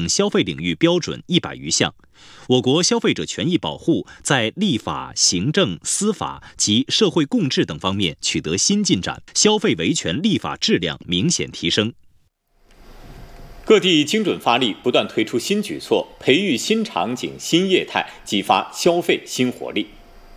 等消费领域标准100余项。我国消费者权益保护在立法、行政、司法及社会共治等方面取得新进展，消费维权立法质量明显提升。各地精准发力，不断推出新举措，培育新场景、新业态，激发消费新活力。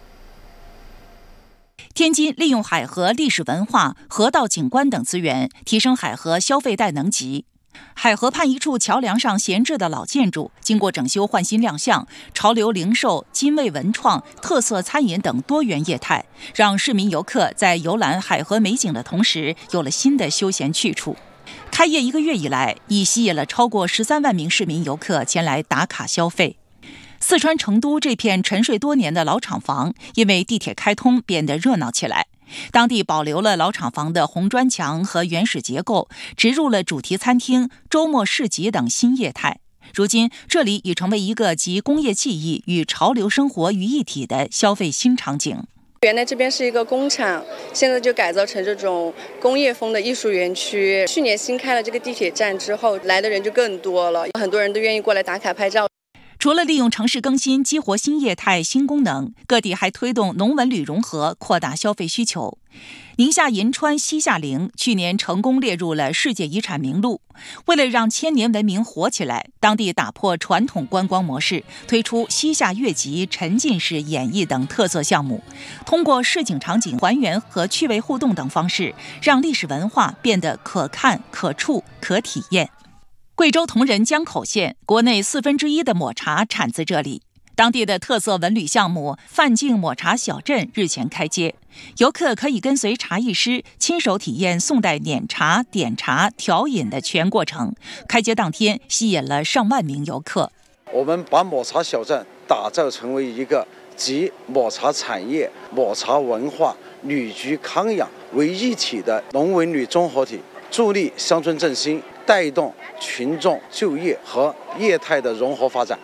天津利用海河历史文化、河道景观等资源，提升海河消费带能级。海河畔一处桥梁上闲置的老建筑，经过整修换新亮相，潮流零售、精卫文创、特色餐饮等多元业态，让市民游客在游览海河美景的同时，有了新的休闲去处。开业1个月以来，已吸引了超过13万名市民游客前来打卡消费。四川成都这片沉睡多年的老厂房，因为地铁开通变得热闹起来。当地保留了老厂房的红砖墙和原始结构，植入了主题餐厅、周末市集等新业态。如今，这里已成为一个集工业技艺与潮流生活于一体的消费新场景。 原来这边是一个工厂，现在就改造成这种工业风的艺术园区。去年新开了这个地铁站之后，来的人就更多了，很多人都愿意过来打卡拍照。 除了利用城市更新激活新业态新功能，各地还推动农文旅融合，扩大消费需求。宁夏银川西夏陵去年成功列入了世界遗产名录。为了让千年文明活起来，当地打破传统观光模式，推出西夏越级、沉浸式演绎等特色项目，通过市井场景还原和趣味互动等方式，让历史文化变得可看、可触、可体验。贵州铜仁江口县国内1/4的抹茶产自这里，当地的特色文旅项目范境抹茶小镇日前开街，游客可以跟随茶艺师亲手体验宋代碾茶、点茶、调饮的全过程。开街当天吸引了上万名游客。 我们把抹茶小镇打造成为一个集抹茶产业、抹茶文化、旅居康养为一体的农文旅综合体，助力乡村振兴，带动群众就业和业态的融合发展。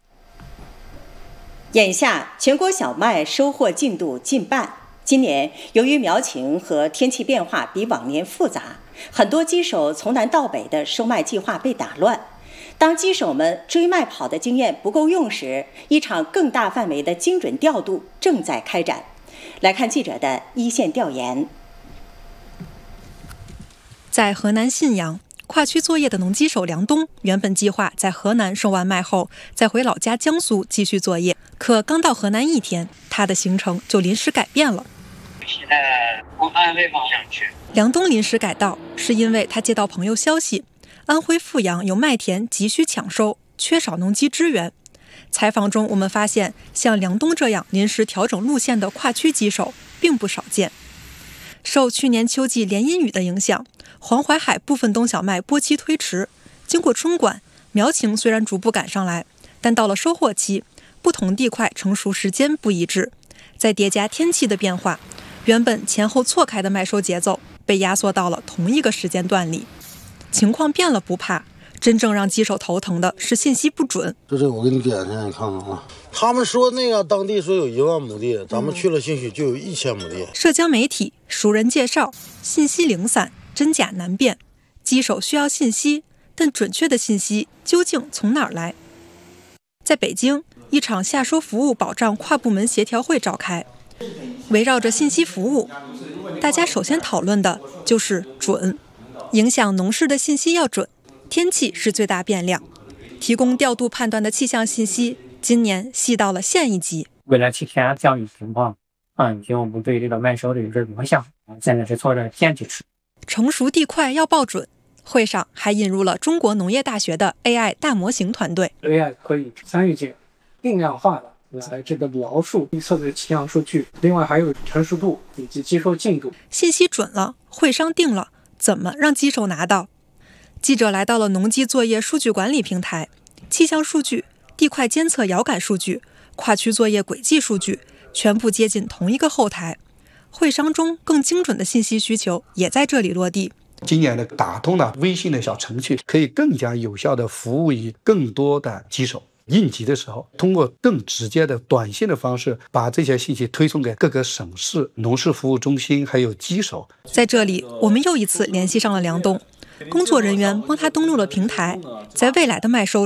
眼下，全国小麦收获进度近半。今年由于苗情和天气变化比往年复杂，很多机手从南到北的收麦计划被打乱。当机手们追麦跑的经验不够用时，一场更大范围的精准调度正在开展。来看记者的一线调研。 在河南信阳，跨区作业的农机手梁东原本计划在河南收完麦后再回老家江苏继续作业，可刚到河南1天，他的行程就临时改变了。 现在往安徽方向去。 梁东临时改道是因为他接到朋友消息，安徽阜阳有麦田急需抢收，缺少农机支援。采访中我们发现，像梁东这样临时调整路线的跨区机手并不少见。受去年秋季连阴雨的影响，黄淮海部分冬小麦播期推迟，经过春管，苗情虽然逐步赶上来，但到了收获期，不同地块成熟时间不一致，再叠加天气的变化，原本前后错开的麦收节奏被压缩到了同一个时间段里。情况变了不怕，真正让机手头疼的是信息不准。 这我给你点上，你看看啊。他们说那个当地说有1万亩地，咱们去了兴许就有1000亩地。 社交媒体、熟人介绍，信息零散，真假难辨。机手需要信息，但准确的信息究竟从哪儿来？在北京，一场下收服务保障跨部门协调会召开，围绕着信息服务，大家首先讨论的就是准。影响农事的信息要准，天气是最大变量。提供调度判断的气象信息，今年细到了县一级。 未来7天降雨情况，以及我们对这个麦收的一个影响，现在是做着天气池。 成熟地块要报准。会上还引入了中国农业大学的 AI 大模型团队。 AI 可以参与进定量化的来这个描述预测的气象数据，另外还有成熟度以及接收进度。 信息准了，会商定了，怎么让机手拿到？记者来到了农机作业数据管理平台，气象数据、地块监测遥感数据、跨区作业轨迹数据全部接进同一个后台。会商中更精准的信息需求也在这里落地。 今年的打通了微信的小程序，可以更加有效的服务于更多的机手。应急的时候，通过更直接的短信的方式，把这些信息推送给各个省市农事服务中心，还有机手。 在这里，我们又一次联系上了梁东，工作人员帮他登录了平台，在未来的麦收